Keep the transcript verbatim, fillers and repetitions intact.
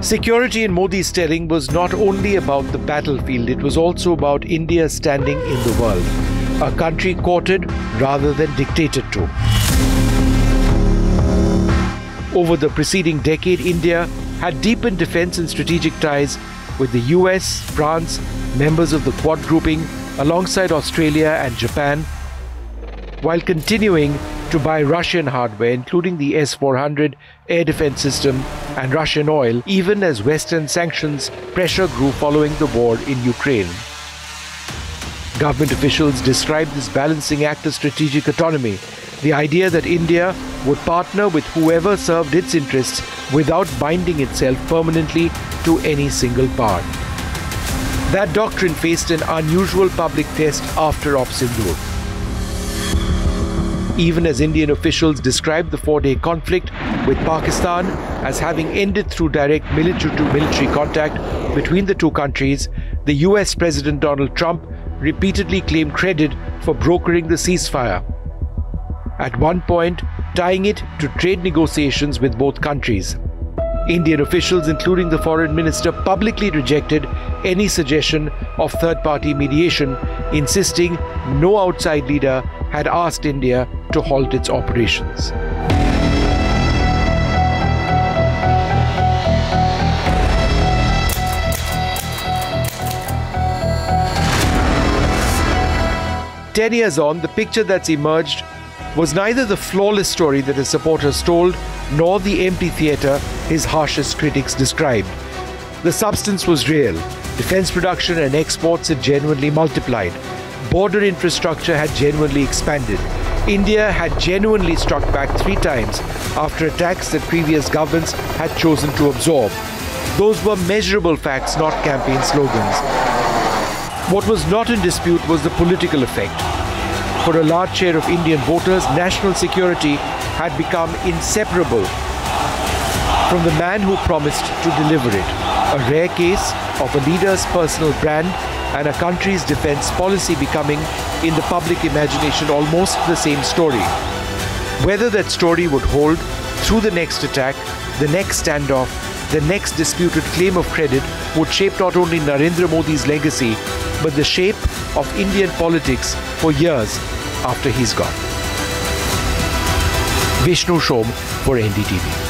Security in Modi's telling was not only about the battlefield, it was also about India's standing in the world, a country courted rather than dictated to. Over the preceding decade, India had deepened defense and strategic ties with the U S, France, members of the Quad grouping, alongside Australia and Japan, while continuing to buy Russian hardware, including the S four hundred air defense system and Russian oil, even as Western sanctions pressure grew following the war in Ukraine. Government officials described this balancing act as strategic autonomy, the idea that India would partner with whoever served its interests without binding itself permanently to any single power. That doctrine faced an unusual public test after Operation Sindoor. Even as Indian officials described the four-day conflict with Pakistan as having ended through direct military-to-military contact between the two countries, the U S President Donald Trump repeatedly claimed credit for brokering the ceasefire, at one point tying it to trade negotiations with both countries. Indian officials, including the foreign minister, publicly rejected any suggestion of third-party mediation, insisting no outside leader had asked India to halt its operations. Ten years on, the picture that's emerged was neither the flawless story that his supporters told, nor the empty theatre his harshest critics described. The substance was real. Defence production and exports had genuinely multiplied. Border infrastructure had genuinely expanded. India had genuinely struck back three times after attacks that previous governments had chosen to absorb. Those were measurable facts, not campaign slogans. What was not in dispute was the political effect. For a large share of Indian voters, national security had become inseparable from the man who promised to deliver it. A rare case of a leader's personal brand and a country's defense policy becoming, in the public imagination, almost the same story. Whether that story would hold through the next attack, the next standoff, the next disputed claim of credit would shape not only Narendra Modi's legacy, but the shape of Indian politics for years after he's gone. Vishnu Shom for N D T V.